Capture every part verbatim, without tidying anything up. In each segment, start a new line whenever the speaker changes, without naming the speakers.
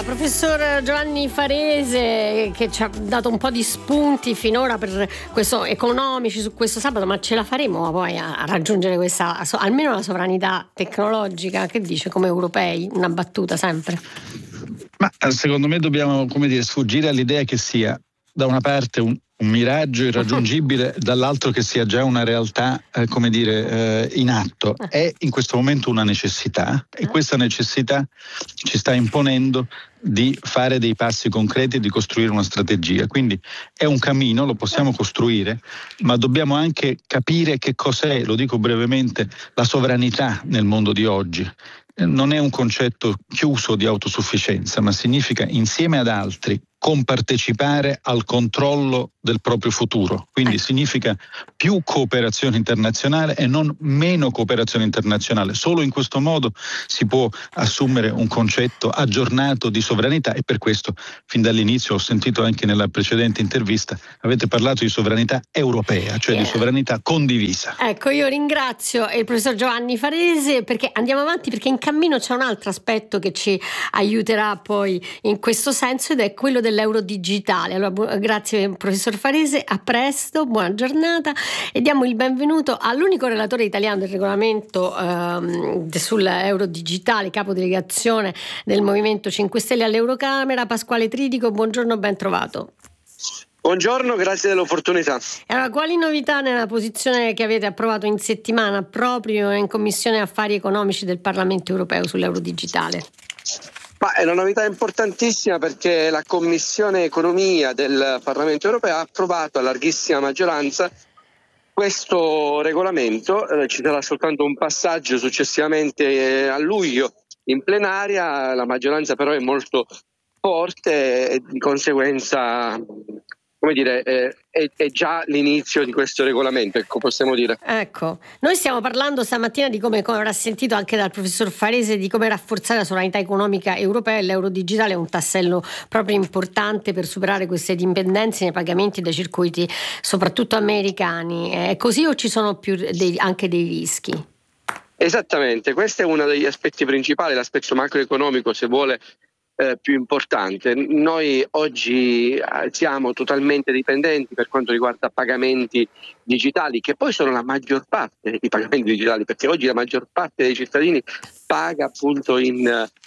professor Giovanni Farese, che ci ha dato un po' di spunti finora per questo economici su questo sabato, ma ce la faremo poi a, a raggiungere questa almeno la sovranità tecnologica? Che dice, come europei? Una battuta sempre.
Ma secondo me dobbiamo, come dire, sfuggire all'idea che sia da una parte un, un miraggio irraggiungibile, dall'altro che sia già una realtà, eh, come dire, eh, in atto. È in questo momento una necessità, e questa necessità ci sta imponendo di fare dei passi concreti e di costruire una strategia. Quindi è un cammino, lo possiamo costruire, ma dobbiamo anche capire che cos'è, lo dico brevemente, la sovranità nel mondo di oggi. Non è un concetto chiuso di autosufficienza, ma significa insieme ad altri compartecipare al controllo del proprio futuro. Quindi significa più cooperazione internazionale e non meno cooperazione internazionale. Solo in questo modo si può assumere un concetto aggiornato di sovranità, e per questo fin dall'inizio, ho sentito anche nella precedente intervista, avete parlato di sovranità europea, cioè yeah. di sovranità condivisa.
Ecco, io ringrazio il professor Giovanni Farese, perché andiamo avanti, perché in cammino c'è un altro aspetto che ci aiuterà poi in questo senso, ed è quello dell'euro digitale. Allora, bu- grazie professor Farese, a presto, buona giornata, e diamo il benvenuto all'unico relatore italiano del regolamento ehm, sull'euro digitale, capodelegazione del Movimento cinque Stelle all'Eurocamera, Pasquale Tridico. Buongiorno, ben trovato.
Buongiorno, grazie dell'opportunità.
Allora, quali novità nella posizione che avete approvato in settimana proprio in Commissione Affari Economici del Parlamento Europeo sull'euro digitale?
Ma è una novità importantissima, perché la Commissione Economia del Parlamento Europeo ha approvato a larghissima maggioranza questo regolamento. Eh, ci sarà soltanto un passaggio successivamente eh, a luglio in plenaria, la maggioranza però è molto forte e di conseguenza, come dire, eh, è, è già l'inizio di questo regolamento, ecco, possiamo dire.
Ecco, noi stiamo parlando stamattina di come, come avrà sentito anche dal professor Farese, di come rafforzare la sovranità economica europea, e l'euro digitale è un tassello proprio importante per superare queste dipendenze nei pagamenti dai circuiti soprattutto americani. È così o ci sono più dei, anche dei rischi?
Esattamente, questo è uno degli aspetti principali, l'aspetto macroeconomico, se vuole, Eh, più importante. Noi oggi eh, siamo totalmente dipendenti per quanto riguarda pagamenti digitali, che poi sono la maggior parte dei pagamenti digitali, perché oggi la maggior parte dei cittadini paga appunto in,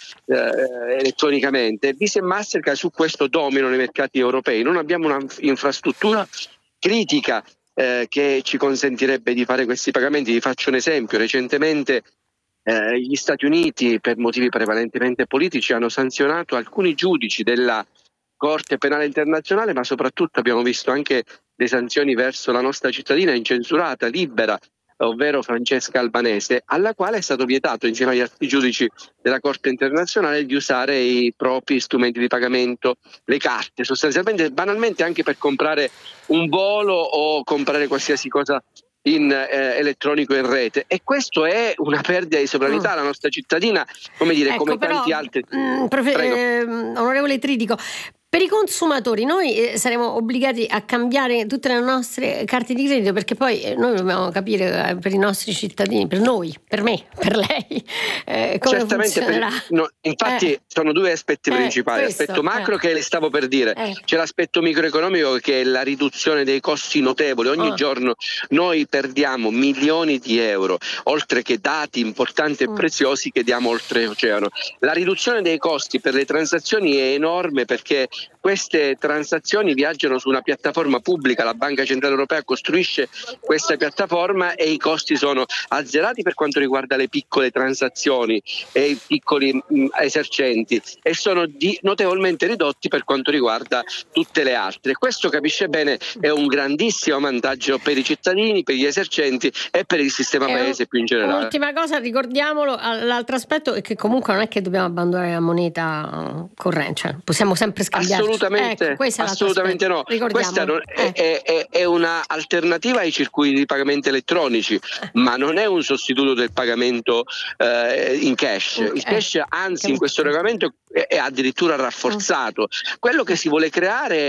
eh, elettronicamente. Visa e Mastercard su questo dominano nei mercati europei. Non abbiamo un'infrastruttura critica eh, che ci consentirebbe di fare questi pagamenti. Vi faccio un esempio: recentemente Eh, gli Stati Uniti, per motivi prevalentemente politici, hanno sanzionato alcuni giudici della Corte Penale Internazionale, ma soprattutto abbiamo visto anche le sanzioni verso la nostra cittadina incensurata, libera, ovvero Francesca Albanese, alla quale è stato vietato, insieme agli altri giudici della Corte Internazionale, di usare i propri strumenti di pagamento, le carte, sostanzialmente, banalmente, anche per comprare un volo o comprare qualsiasi cosa in eh, elettronico in rete. E questo è una perdita di sovranità. La nostra cittadina, come dire,
ecco,
come
però,
tanti altri.
Mh, profe- eh, onorevole Tridico, per i consumatori noi eh, saremo obbligati a cambiare tutte le nostre carte di credito, perché poi eh, noi dobbiamo capire eh, per i nostri cittadini, per noi, per me, per lei, eh, come
Certamente
funzionerà.
per, no, infatti
eh.
sono due aspetti
eh,
principali,
questo,
l'aspetto macro
eh.
che le stavo per dire,
eh.
c'è l'aspetto microeconomico, che è la riduzione dei costi notevoli. Ogni
oh.
giorno noi perdiamo milioni di euro, oltre che dati importanti e
mm.
preziosi che diamo oltreoceano. La riduzione dei costi per le transazioni è enorme, perché queste transazioni viaggiano su una piattaforma pubblica, la Banca Centrale Europea costruisce questa piattaforma e i costi sono azzerati per quanto riguarda le piccole transazioni e i piccoli mh, esercenti, e sono di, notevolmente ridotti per quanto riguarda tutte le altre. Questo, capisce bene, è un grandissimo vantaggio per i cittadini, per gli esercenti e per il sistema
è
paese più in generale.
Un'ultima cosa, ricordiamolo, l'altro aspetto è che comunque non è che dobbiamo abbandonare la moneta corrente, cioè possiamo sempre scambiarci.
Assolutamente,
ecco,
assolutamente no. Questa non è,
eh.
è, è una alternativa ai circuiti di pagamento elettronici, ma non è un sostituto del pagamento eh, in cash.
Okay.
Il cash, anzi, in questo regolamento è addirittura rafforzato. Quello che si vuole creare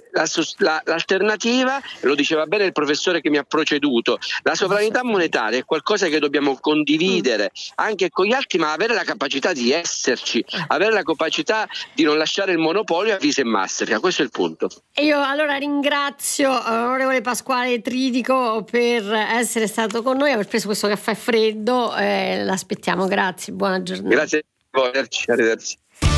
la, la, l'alternativa, lo diceva bene il professore che mi ha preceduto, la sovranità monetaria è qualcosa che dobbiamo condividere anche con gli altri, ma avere la capacità di esserci, avere la capacità di non lasciare il monopolio a Visa e Mastercard, questo è il punto.
E io allora ringrazio onorevole Pasquale Tridico per essere stato con noi, aver preso questo caffè freddo, eh, l'aspettiamo, grazie, buona giornata.
Grazie a voi, arrivederci.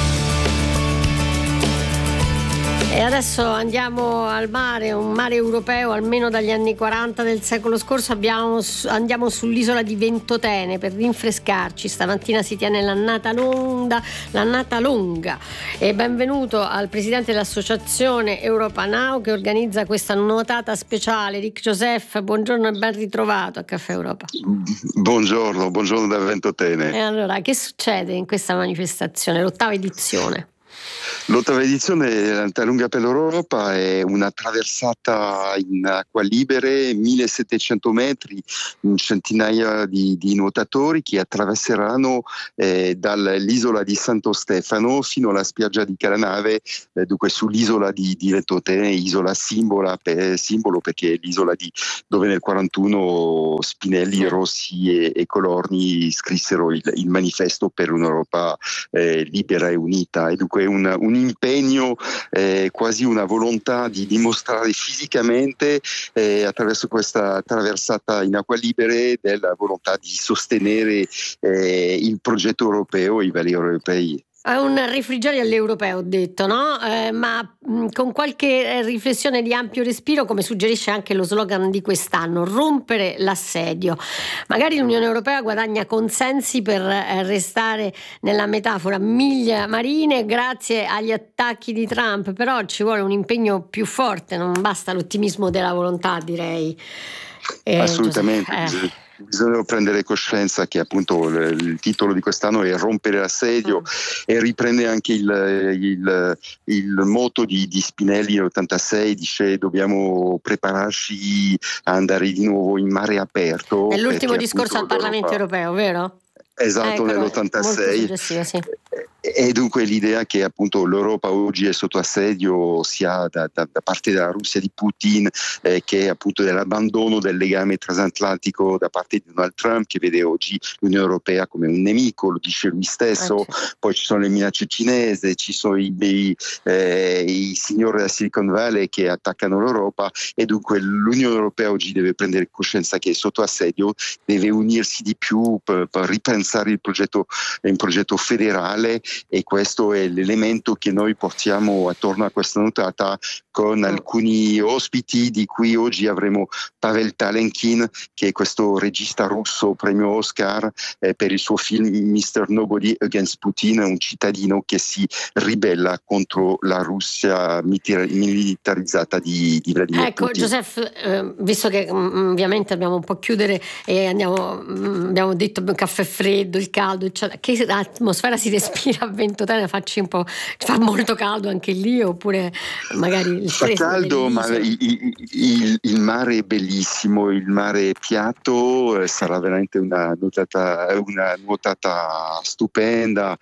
E adesso andiamo al mare, un mare europeo almeno dagli anni quaranta del secolo scorso. Abbiamo, andiamo sull'isola di Ventotene per rinfrescarci. Stamattina si tiene l'annata longa, l'annata longa. E benvenuto al presidente dell'associazione Europa Now che organizza questa nuotata speciale, Ric Joseph. Buongiorno e ben ritrovato a Caffè Europa.
Buongiorno, buongiorno da Ventotene.
E allora, che succede in questa manifestazione, l'ottava edizione?
L'ottava edizione dell'Annata Lunga per l'Europa è una traversata in acqua libere, millesettecento metri, un centinaia di, di nuotatori che attraverseranno eh, dall'isola di Santo Stefano fino alla spiaggia di Calanave, eh, dunque sull'isola di, di Ventotene, isola simbola, per, simbolo perché è l'isola di, dove nel quarantuno Spinelli, Rossi e, e Colorni scrissero il, il manifesto per un'Europa eh, libera e unita, e dunque un, un impegno, eh, quasi una volontà di dimostrare fisicamente eh, attraverso questa traversata in acqua libere della volontà di sostenere eh, il progetto europeo e i valori europei.
È un refrigerio all'europeo, ho detto, no? Eh, ma mh, con qualche riflessione di ampio respiro, come suggerisce anche lo slogan di quest'anno, rompere l'assedio. Magari l'Unione Europea guadagna consensi per eh, restare nella metafora miglia marine grazie agli attacchi di Trump, però ci vuole un impegno più forte, non basta l'ottimismo della volontà, direi.
Eh, Assolutamente. Eh. Bisogna prendere coscienza che appunto il, il titolo di quest'anno è rompere l'assedio, mm. e riprende anche il, il, il motto di, di Spinelli nell'ottantasei, dice dobbiamo prepararci a andare di nuovo in mare aperto.
È l'ultimo discorso al Parlamento europeo, vero?
Esatto, ecco, nell'ottantasei.
Sì.
E dunque l'idea che appunto l'Europa oggi è sotto assedio sia da, da, da parte della Russia di Putin eh, che appunto dell'abbandono del legame transatlantico da parte di Donald Trump, che vede oggi l'Unione Europea come un nemico, lo dice lui stesso. Okay. Poi ci sono le minacce cinesi, ci sono i, i, eh, i signori della Silicon Valley che attaccano l'Europa, e dunque l'Unione Europea oggi deve prendere coscienza che è sotto assedio, deve unirsi di più per, per ripensare il progetto, un progetto federale, e questo è l'elemento che noi portiamo attorno a questa notata con alcuni ospiti, di cui oggi avremo Pavel Talenkin, che è questo regista russo premio Oscar eh, per il suo film mister Nobody Against Putin, un cittadino che si ribella contro la Russia militarizzata di, di Vladimir
ecco,
Putin.
Joseph, eh, visto che mh, ovviamente dobbiamo un po' chiudere e andiamo, mh, abbiamo detto un caffè freddo, il caldo, eccetera. Che atmosfera si respira a Ventotene? Facci un po', fa molto caldo anche lì, oppure magari il
fa caldo, ma il, il, il mare è bellissimo, il mare è piatto, eh, sarà veramente una nuotata, una nuotata stupenda,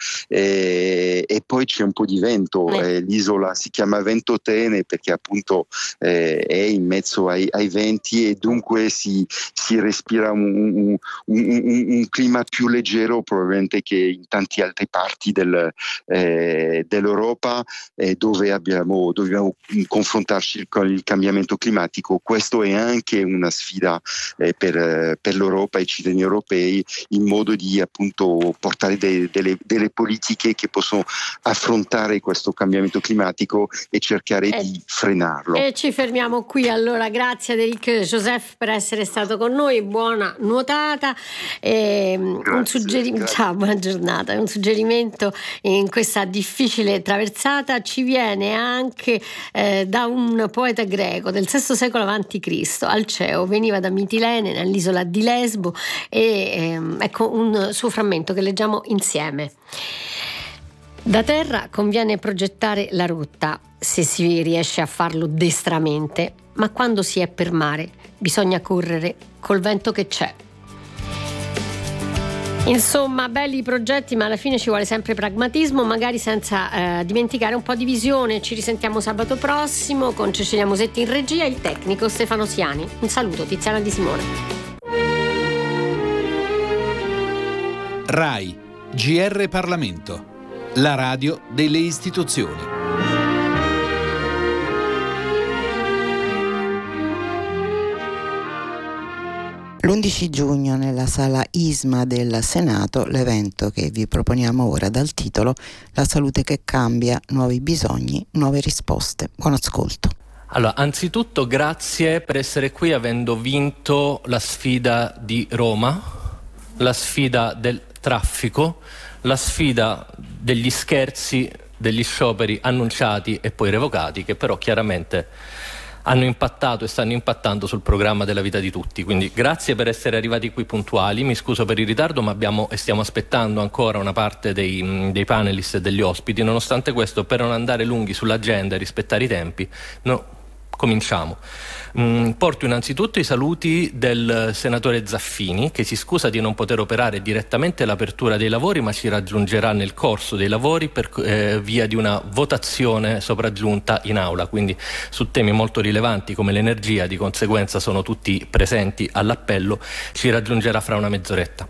e, e poi c'è un po' di vento. Eh. Eh, l'isola si chiama Ventotene perché appunto eh, è in mezzo ai, ai venti, e dunque si, si respira un, un, un, un clima più leggero probabilmente che in tante altre parti del, eh, dell'Europa, eh, dove abbiamo dobbiamo confrontarci con il cambiamento climatico. Questo è anche una sfida eh, per, per l'Europa e i cittadini europei, in modo di appunto portare de, delle, delle politiche che possono affrontare questo cambiamento climatico e cercare eh, di frenarlo.
E ci fermiamo qui allora. Grazie ad Ric Joseph per essere stato con noi, buona nuotata. E un suggerimento, ciao, buona giornata. Un suggerimento in questa difficile traversata ci viene anche eh, da un poeta greco del sesto secolo avanti Cristo. Alceo veniva da Mitilene, nell'isola di Lesbo, e ehm, ecco un suo frammento che leggiamo insieme. Da terra conviene progettare la rotta, se si riesce a farlo destramente, ma quando si è per mare bisogna correre col vento che c'è. Insomma, belli i progetti, ma alla fine ci vuole sempre pragmatismo, magari senza eh, dimenticare un po' di visione. Ci risentiamo sabato prossimo con Cecilia Mosetti in regia e il tecnico Stefano Siani. Un saluto, Tiziana Di Simone.
RAI G R Parlamento, la radio delle istituzioni.
L'undici giugno nella sala ISMA del Senato, l'evento che vi proponiamo ora dal titolo La salute che cambia, nuovi bisogni, nuove risposte. Buon ascolto.
Allora, anzitutto grazie per essere qui avendo vinto la sfida di Roma, la sfida del traffico, la sfida degli scherzi, degli scioperi annunciati e poi revocati, che però chiaramente hanno impattato e stanno impattando sul programma della vita di tutti. Quindi grazie per essere arrivati qui puntuali, mi scuso per il ritardo, ma abbiamo e stiamo aspettando ancora una parte dei, dei panelist e degli ospiti. Nonostante questo, per non andare lunghi sull'agenda e rispettare i tempi, no, cominciamo. Mm, porto innanzitutto i saluti del senatore Zaffini, che si scusa di non poter operare direttamente l'apertura dei lavori, ma ci raggiungerà nel corso dei lavori per eh, via di una votazione sopraggiunta in aula, quindi su temi molto rilevanti come l'energia. Di conseguenza sono tutti presenti all'appello, ci raggiungerà fra una mezz'oretta.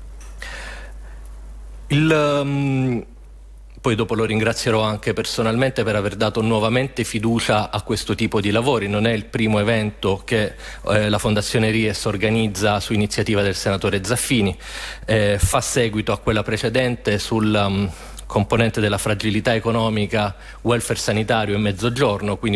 Il... Um, Poi dopo lo ringrazierò anche personalmente per aver dato nuovamente fiducia a questo tipo di lavori. Non è il primo evento che eh, la Fondazione Ries organizza su iniziativa del senatore Zaffini, eh, fa seguito a quella precedente sul um, componente della fragilità economica, welfare sanitario e mezzogiorno, quindi